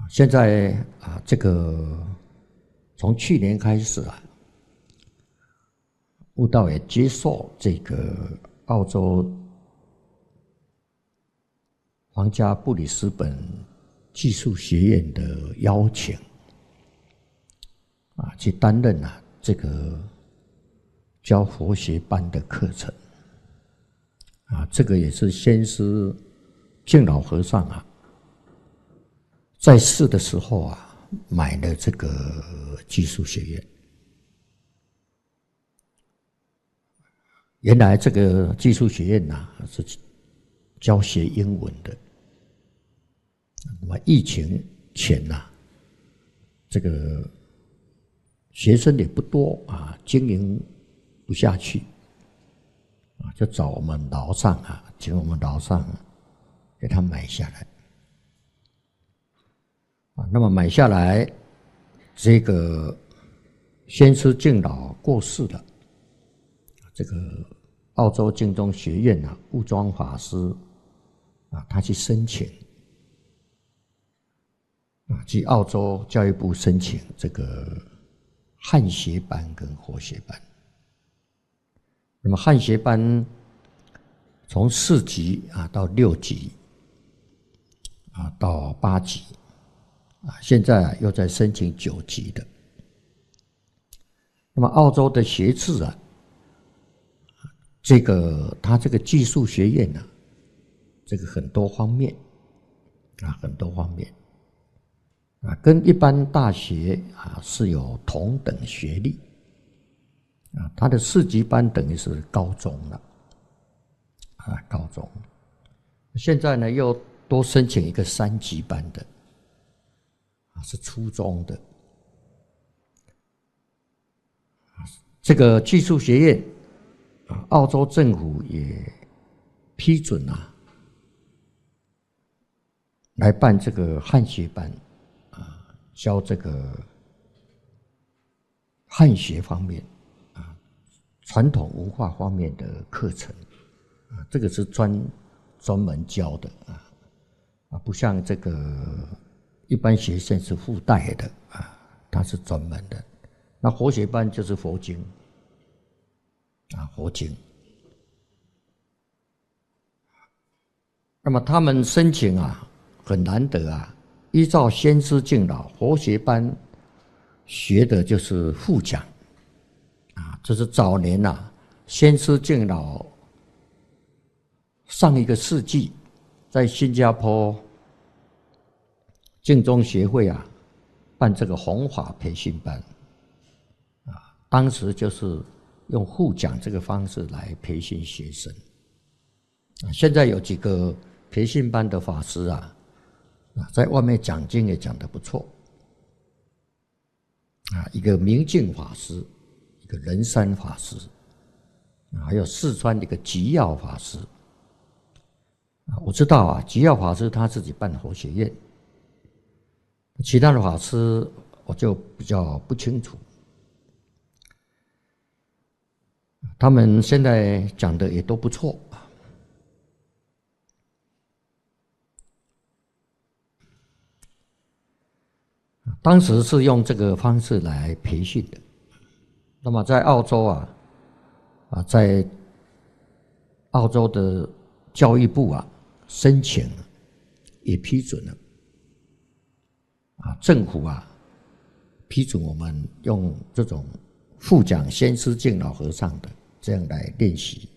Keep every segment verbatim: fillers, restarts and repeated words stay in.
现在啊，这个从去年开始啊，悟道也接受这个澳洲皇家布里斯本技术学院的邀请啊，去担任啊这个教佛学班的课程啊，这个也是先师净老和尚啊在世的时候啊买了这个技术学院。原来这个技术学院呐、啊、是教学英文的，那么疫情前呐、啊，这个学生也不多啊，经营不下去啊，就找我们楼上啊，请我们楼上给他买下来啊。那么买下来，这个先师净老过世了。这个澳洲净宗学院啊，悟庄法师啊，他去申请啊，去澳洲教育部申请这个汉学班跟佛学班。那么汉学班从四级啊到六级啊到八级啊，现在啊又在申请九级的。那么澳洲的学制啊。这个他这个技术学院呢、啊，这个很多方面啊，很多方面啊，跟一般大学啊是有同等学历啊，他的四级班等于是高中了啊，高中。现在呢又多申请一个三级班的啊，是初中的。这个技术学院。澳洲政府也批准啊，来办这个汉学班啊，教这个汉学方面啊，传统文化方面的课程啊，这个是专专门教的啊啊，不像这个一般学生是附带的啊，它是专门的。那佛学班就是佛经。啊，佛经。那么他们申请啊，很难得啊。依照先师净老佛学班学的就是副讲啊，这是早年啊，先师净老上一个世纪在新加坡净宗学会啊办这个弘法培训班啊，当时就是。用互讲这个方式来培训学生啊，现在有几个培训班的法师啊，啊，在外面讲经也讲得不错啊，一个明镜法师，一个仁山法师，啊，还有四川的一个吉耀法师啊，我知道啊，吉耀法师他自己办佛学院，其他的法师我就比较不清楚。他们现在讲的也都不错，当时是用这个方式来培训的。那么在澳洲啊，啊，在澳洲的教育部啊申请也批准了，啊，政府啊批准我们用这种副讲先师净老和尚的。这样来练习。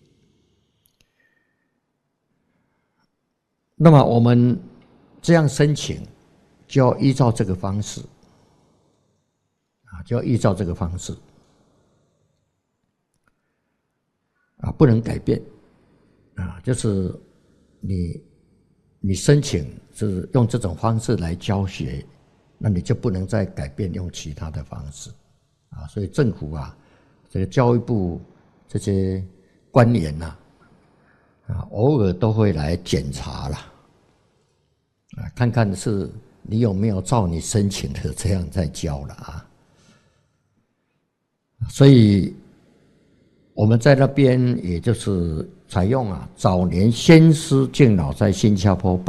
那么我们这样申请，就要依照这个方式啊，就要依照这个方式啊，不能改变啊。就是你你申请是用这种方式来教学，那你就不能再改变用其他的方式啊。所以政府啊，这个教育部。这些官员呐、啊，啊，偶尔都会来检查啦，啊，看看是你有没有照你申请的这样在教了啊。所以我们在那边也就是采用啊，早年先师净老在新加坡